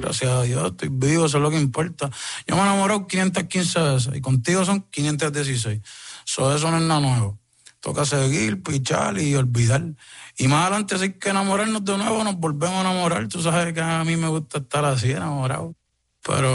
gracias a Dios, estoy vivo, eso es lo que importa. Yo me he enamorado 515 veces y contigo son 516. Eso no es nada nuevo. Toca seguir, pichar y olvidar. Y más adelante, si hay que enamorarnos de nuevo, nos volvemos a enamorar. Tú sabes que a mí me gusta estar así, enamorado. Pero